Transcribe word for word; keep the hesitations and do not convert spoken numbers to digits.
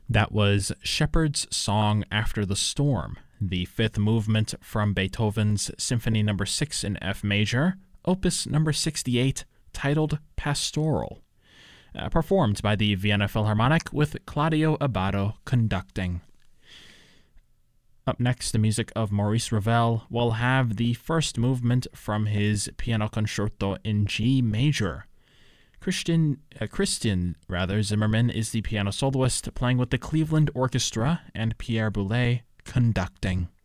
That was Shepherd's Song After the Storm, the fifth movement from Beethoven's Symphony Number six in F major, Opus Number sixty-eight, titled Pastoral, uh, performed by the Vienna Philharmonic with Claudio Abbado conducting. Up next, the music of Maurice Ravel will have the first movement from his Piano Concerto in G major. Christian, uh, Christian rather, Zimmerman is the piano soloist playing with the Cleveland Orchestra and Pierre Boulez conducting.